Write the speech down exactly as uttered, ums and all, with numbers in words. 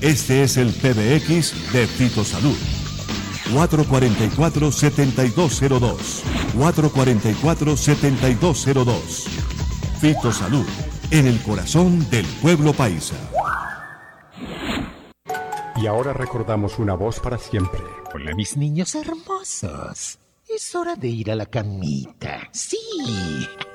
Este es el P B X de Fitosalud. cuatro cuatro cuatro, siete dos cero dos. cuatro cuatro cuatro, siete dos cero dos. Fitosalud, en el corazón del pueblo paisa. Y ahora recordamos una voz para siempre. Hola, mis niños hermosos. Es hora de ir a la camita. Sí.